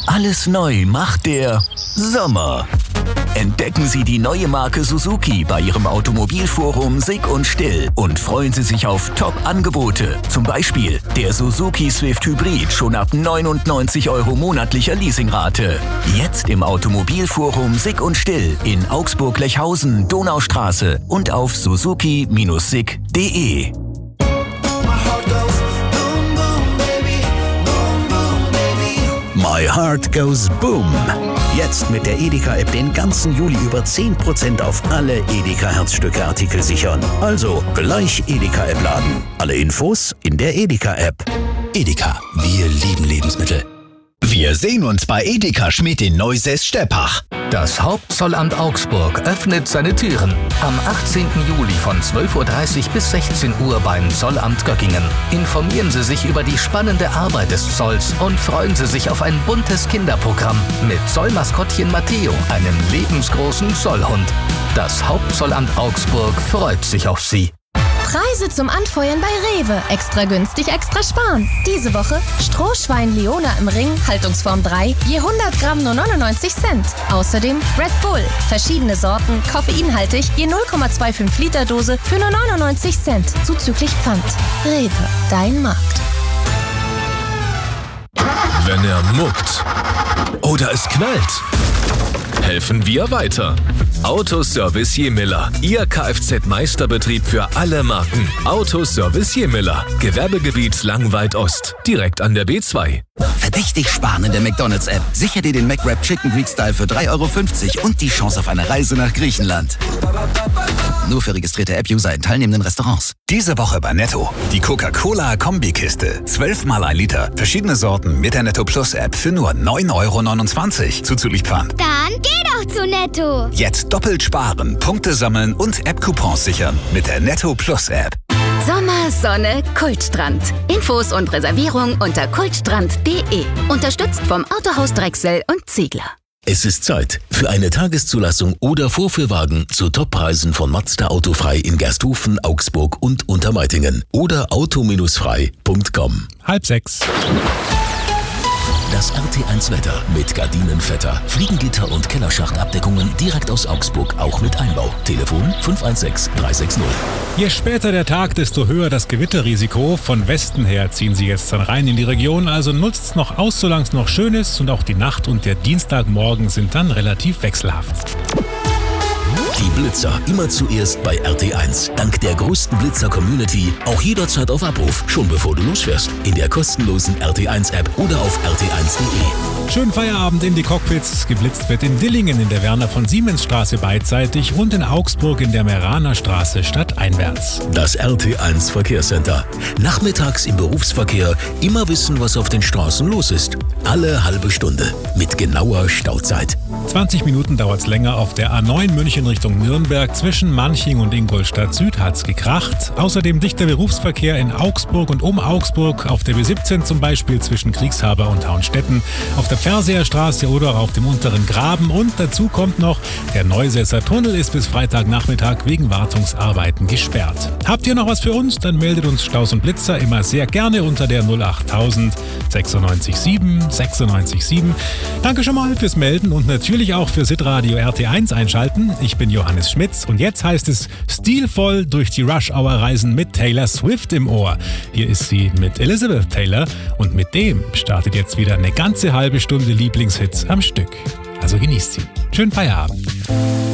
Alles neu macht der Sommer. Entdecken Sie die neue Marke Suzuki bei Ihrem Automobilforum Sick und Still und freuen Sie sich auf Top-Angebote. Zum Beispiel der Suzuki Swift Hybrid schon ab 99 € monatlicher Leasingrate. Jetzt im Automobilforum Sick und Still in Augsburg-Lechhausen, Donaustraße und auf suzuki-sick.de. My Heart Goes Boom. Jetzt mit der Edeka-App den ganzen Juli über 10% auf alle Edeka-Herzstücke-Artikel sichern. Also gleich Edeka-App laden. Alle Infos in der Edeka-App. Edeka, wir lieben Lebensmittel. Wir sehen uns bei Edeka Schmidt in Neusäß-Steppach. Das Hauptzollamt Augsburg öffnet seine Türen am 18. Juli von 12:30 Uhr bis 16 Uhr beim Zollamt Göckingen. Informieren Sie sich über die spannende Arbeit des Zolls und freuen Sie sich auf ein buntes Kinderprogramm mit Zollmaskottchen Matteo, einem lebensgroßen Zollhund. Das Hauptzollamt Augsburg freut sich auf Sie. Preise zum Anfeuern bei Rewe. Extra günstig, extra sparen. Diese Woche Strohschwein Leona im Ring, Haltungsform 3, je 100 Gramm nur 99 Cent. Außerdem Red Bull, verschiedene Sorten, koffeinhaltig, je 0,25 Liter Dose für nur 99 Cent, zuzüglich Pfand. Rewe, dein Markt. Wenn er muckt oder es knallt, helfen wir weiter. Autoservice Jemiller, Ihr Kfz-Meisterbetrieb für alle Marken. Autoservice Jemiller, Gewerbegebiet Langweid Ost, direkt an der B2. Verdächtig sparen in der McDonald's-App. Sicher dir den McWrap Chicken Greek Style für 3,50 € und die Chance auf eine Reise nach Griechenland. Nur für registrierte App-User in teilnehmenden Restaurants. Diese Woche bei Netto. Die Coca-Cola-Kombikiste. 12 mal 1 Liter. Verschiedene Sorten mit der Netto Plus App für nur 9,29 € zuzüglich Pfand. Dann geh doch zu Netto. Jetzt doppelt sparen, Punkte sammeln und App-Coupons sichern mit der Netto Plus App. Sommer, Sonne, Kultstrand. Infos und Reservierung unter kultstrand.de. Unterstützt vom Autohaus Drechsel und Ziegler. Es ist Zeit für eine Tageszulassung oder Vorführwagen zu Toppreisen von Mazda Autofrei in Gersthofen, Augsburg und Untermeitingen oder auto-frei.com. 5:30. Das RT1 Wetter mit Gardinenvetter, Fliegengitter und Kellerschachtabdeckungen direkt aus Augsburg, auch mit Einbau. Telefon 516 360. Je später der Tag, desto höher das Gewitterrisiko. Von Westen her ziehen sie jetzt dann rein in die Region, also nutzt's noch aus, solange es noch schön ist, und auch die Nacht und der Dienstagmorgen sind dann relativ wechselhaft. Die Blitzer immer zuerst bei RT1. Dank der größten Blitzer-Community auch jederzeit auf Abruf, schon bevor du losfährst. In der kostenlosen RT1-App oder auf rt1.de. Schönen Feierabend in die Cockpits. Geblitzt wird in Dillingen in der Werner-von-Siemens-Straße beidseitig und in Augsburg in der Meraner Straße stadteinwärts. Das RT1 Verkehrscenter. Nachmittags im Berufsverkehr immer wissen, was auf den Straßen los ist. Alle halbe Stunde mit genauer Stauzeit. 20 Minuten dauert's länger auf der A9 München Richtung Nürnberg. Zwischen Manching und Ingolstadt Süd hat's gekracht. Außerdem dichter Berufsverkehr in Augsburg und um Augsburg, auf der B17 zum Beispiel zwischen Kriegshaber und Hauenstetten, auf der Pferseerstraße oder auf dem unteren Graben. Und dazu kommt noch, der Neusässer Tunnel ist bis Freitagnachmittag wegen Wartungsarbeiten gesperrt. Habt ihr noch was für uns? Dann meldet uns Staus und Blitzer immer sehr gerne unter der 08000 96 7 96 7. Danke schon mal fürs Melden und natürlich auch für Sitradio RT1 einschalten. Ich bin Johannes Schmitz und jetzt heißt es stilvoll durch die Rush-Hour-Reisen mit Taylor Swift im Ohr. Hier ist sie mit Elizabeth Taylor und mit dem startet jetzt wieder eine ganze halbe Stunde Lieblingshits am Stück. Also genießt sie. Schönen Feierabend.